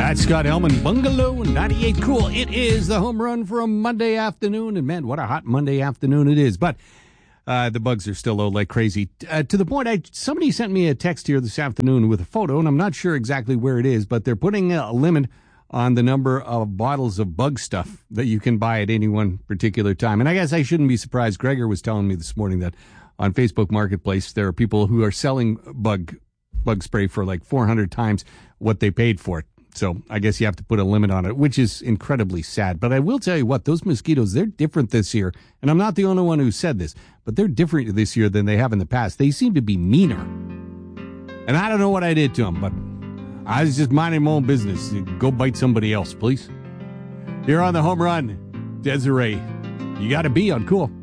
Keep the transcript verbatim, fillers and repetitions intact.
That's Scott Elman, Bungalow ninety-eight Cool. It is the home run for a Monday afternoon. And man, what a hot Monday afternoon it is. But uh, the bugs are still low like crazy. Uh, to the point, I somebody sent me a text here this afternoon with a photo, and I'm not sure exactly where it is, but they're putting a limit on the number of bottles of bug stuff that you can buy at any one particular time. And I guess I shouldn't be surprised. Gregor was telling me this morning that on Facebook Marketplace, there are people who are selling bug bug spray for like four hundred times what they paid for it. So I guess you have to put a limit on it, which is incredibly sad. But I will tell you what, those mosquitoes, they're different this year. And I'm not the only one who said this, but they're different this year than they have in the past. They seem to be meaner. And I don't know what I did to them, but I was just minding my own business. Go bite somebody else, please. Here on the home run, Desiree, you got to be on Cool.